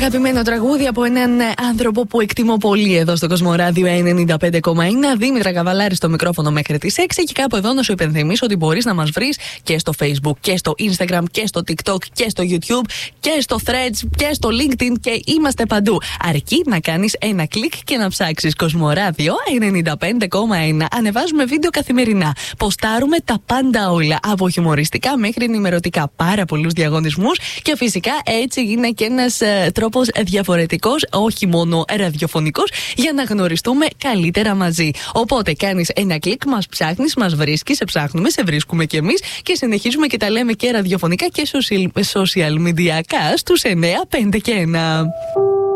Αγαπημένο τραγούδι από έναν άνθρωπο που εκτιμώ πολύ εδώ στο Κοσμοράδιο 95,1. Δήμητρα Καβαλάρη στο μικρόφωνο μέχρι τις 6. Και κάπου εδώ να σου υπενθυμίσω ότι μπορείς να μας βρεις και στο Facebook και στο Instagram και στο TikTok και στο YouTube και στο Threads και στο LinkedIn και είμαστε παντού. Αρκεί να κάνεις ένα κλικ και να ψάξεις Κοσμοράδιο 95,1. Ανεβάζουμε βίντεο καθημερινά. Ποστάρουμε τα πάντα όλα. Από χιουμοριστικά μέχρι ενημερωτικά. Πάρα πολλούς διαγωνισμούς και φυσικά έτσι είναι και ένας τρόπος διαφορετικός, όχι μόνο ραδιοφωνικός, για να γνωριστούμε καλύτερα μαζί. Οπότε κάνεις ένα κλικ, μας ψάχνεις, μας βρίσκεις, σε ψάχνουμε, σε βρίσκουμε κι εμείς και συνεχίζουμε και τα λέμε και ραδιοφωνικά και social media στους 9, 5 και 1.